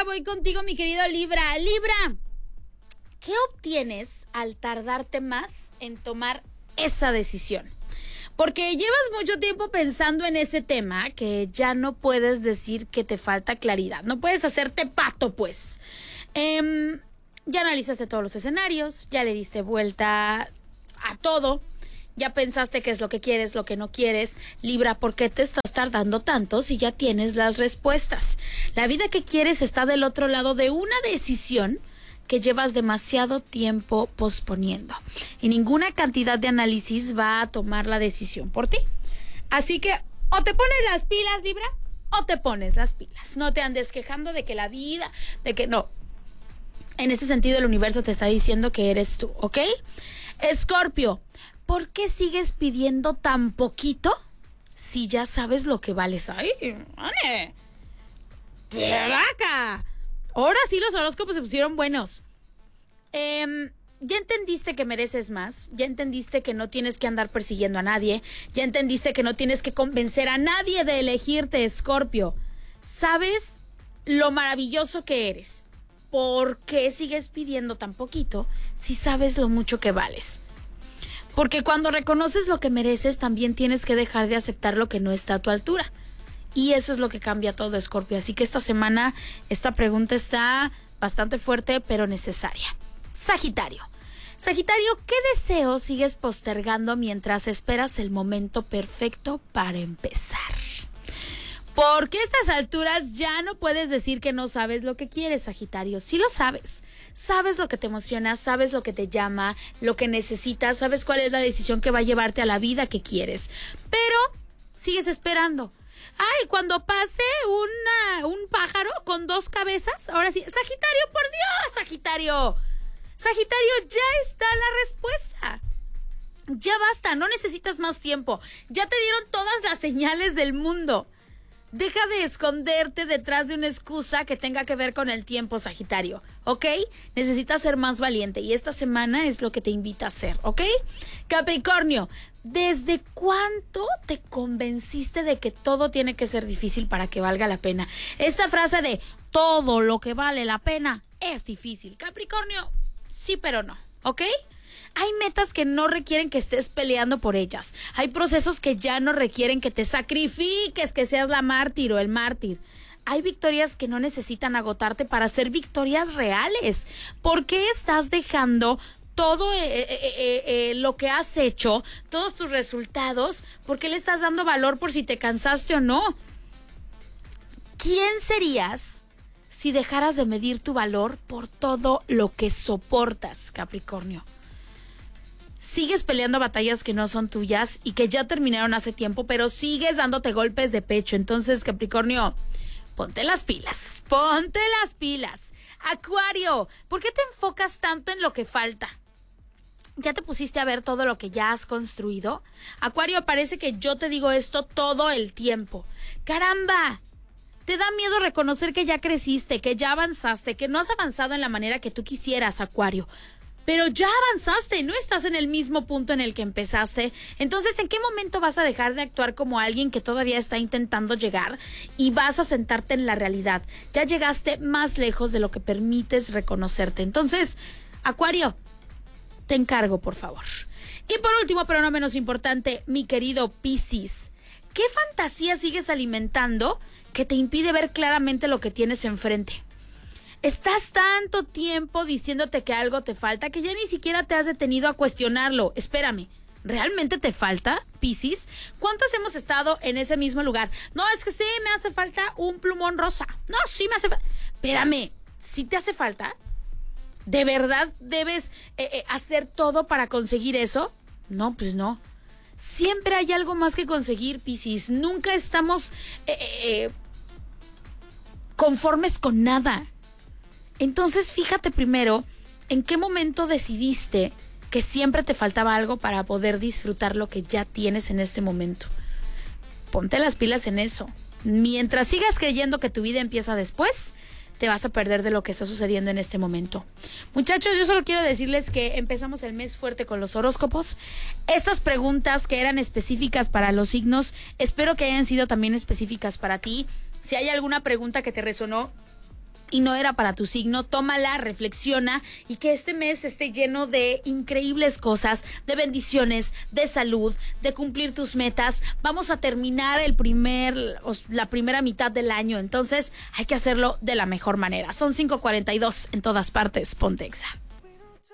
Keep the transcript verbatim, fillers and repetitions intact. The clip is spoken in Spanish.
voy contigo, mi querido Libra. Libra, ¿qué obtienes al tardarte más en tomar esa decisión? Porque llevas mucho tiempo pensando en ese tema que ya no puedes decir que te falta claridad. No puedes hacerte pato, pues. Eh, ya analizaste todos los escenarios, ya le diste vuelta a todo. Ya pensaste qué es lo que quieres, lo que no quieres. Libra, ¿por qué te estás tardando tanto si ya tienes las respuestas? La vida que quieres está del otro lado de una decisión que llevas demasiado tiempo posponiendo. Y ninguna cantidad de análisis va a tomar la decisión por ti. Así que o te pones las pilas, Libra, o te pones las pilas. No te andes quejando de que la vida, de que no. En ese sentido, el universo te está diciendo que eres tú, ¿ok? Escorpio, ¿por qué sigues pidiendo tan poquito si ya sabes lo que vales? ¡Ay, ¡Ane! ¡Traca! Ahora sí los horóscopos se pusieron buenos. Eh, ya entendiste que mereces más. Ya entendiste que no tienes que andar persiguiendo a nadie. Ya entendiste que no tienes que convencer a nadie de elegirte, Escorpio. ¿Sabes lo maravilloso que eres? ¿Por qué sigues pidiendo tan poquito si sabes lo mucho que vales? Porque cuando reconoces lo que mereces, también tienes que dejar de aceptar lo que no está a tu altura. Y eso es lo que cambia todo, Escorpio. Así que esta semana, esta pregunta está bastante fuerte, pero necesaria. Sagitario. Sagitario, ¿qué deseo sigues postergando mientras esperas el momento perfecto para empezar? Porque a estas alturas ya no puedes decir que no sabes lo que quieres, Sagitario. Sí lo sabes. Sabes lo que te emociona, sabes lo que te llama, lo que necesitas, sabes cuál es la decisión que va a llevarte a la vida que quieres. Pero sigues esperando. Ay, cuando pase una, un pájaro con dos cabezas, ahora sí, Sagitario, por Dios, Sagitario. Sagitario, ya está la respuesta. Ya basta, no necesitas más tiempo. Ya te dieron todas las señales del mundo. Deja de esconderte detrás de una excusa que tenga que ver con el tiempo, Sagitario, ¿ok? Necesitas ser más valiente y esta semana es lo que te invita a hacer, ¿ok? Capricornio, ¿desde cuánto te convenciste de que todo tiene que ser difícil para que valga la pena? Esta frase de todo lo que vale la pena es difícil. Capricornio, sí pero no, ¿ok? Hay metas que no requieren que estés peleando por ellas. Hay procesos que ya no requieren que te sacrifiques, que seas la mártir o el mártir. Hay victorias que no necesitan agotarte para ser victorias reales. ¿Por qué estás dejando todo eh, eh, eh, eh, lo que has hecho, todos tus resultados? ¿Por qué le estás dando valor por si te cansaste o no? ¿Quién serías si dejaras de medir tu valor por todo lo que soportas, Capricornio? Sigues peleando batallas que no son tuyas y que ya terminaron hace tiempo, pero sigues dándote golpes de pecho. Entonces, Capricornio, ponte las pilas, ponte las pilas. Acuario, ¿por qué te enfocas tanto en lo que falta? ¿Ya te pusiste a ver todo lo que ya has construido? Acuario, parece que yo te digo esto todo el tiempo. ¡Caramba! Te da miedo reconocer que ya creciste, que ya avanzaste, que no has avanzado en la manera que tú quisieras, Acuario. Pero ya avanzaste, no estás en el mismo punto en el que empezaste. Entonces, ¿en qué momento vas a dejar de actuar como alguien que todavía está intentando llegar y vas a sentarte en la realidad? Ya llegaste más lejos de lo que permites reconocerte. Entonces, Acuario, te encargo, por favor. Y por último, pero no menos importante, mi querido Piscis, ¿qué fantasía sigues alimentando que te impide ver claramente lo que tienes enfrente? Estás tanto tiempo diciéndote que algo te falta que ya ni siquiera te has detenido a cuestionarlo. Espérame, ¿realmente te falta, Piscis? ¿Cuántos hemos estado en ese mismo lugar? No, es que sí, me hace falta un plumón rosa. No, sí me hace falta. Espérame, ¿sí te hace falta? ¿De verdad debes eh, eh, hacer todo para conseguir eso? No, pues no. Siempre hay algo más que conseguir, Piscis. Nunca estamos eh, eh, conformes con nada. Entonces, fíjate primero en qué momento decidiste que siempre te faltaba algo para poder disfrutar lo que ya tienes en este momento. Ponte las pilas en eso. Mientras sigas creyendo que tu vida empieza después, te vas a perder de lo que está sucediendo en este momento. Muchachos, yo solo quiero decirles que empezamos el mes fuerte con los horóscopos. Estas preguntas que eran específicas para los signos, espero que hayan sido también específicas para ti. Si hay alguna pregunta que te resonó y no era para tu signo, tómala, reflexiona y que este mes esté lleno de increíbles cosas, de bendiciones, de salud, de cumplir tus metas. Vamos a terminar el primer, la primera mitad del año, entonces hay que hacerlo de la mejor manera. Son cinco cuarenta y dos en todas partes, Ponte Exa.